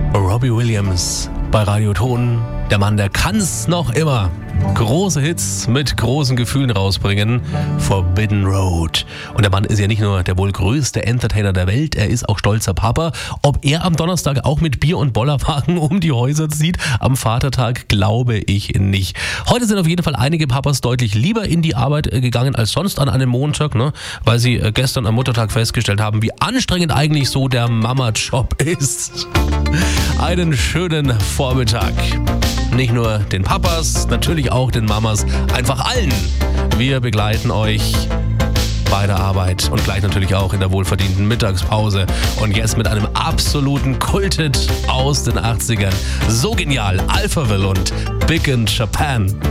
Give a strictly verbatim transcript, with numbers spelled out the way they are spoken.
Robbie Williams bei Radio Ton. Der Mann, der kann's noch immer. Große Hits mit großen Gefühlen rausbringen. Forbidden Road. Und der Mann ist ja nicht nur der wohl größte Entertainer der Welt, er ist auch stolzer Papa. Ob er am Donnerstag auch mit Bier und Bollerwagen um die Häuser zieht, am Vatertag, glaube ich nicht. Heute sind auf jeden Fall einige Papas deutlich lieber in die Arbeit gegangen als sonst an einem Montag, ne? Weil sie gestern am Muttertag festgestellt haben, wie anstrengend eigentlich so der Mama-Job ist. Einen schönen Vormittag. Nicht nur den Papas, natürlich auch den Mamas, einfach allen. Wir begleiten euch bei der Arbeit und gleich natürlich auch in der wohlverdienten Mittagspause. Und jetzt mit einem absoluten Kulthit aus den achtzigern. So genial, Alphaville und Big in Japan.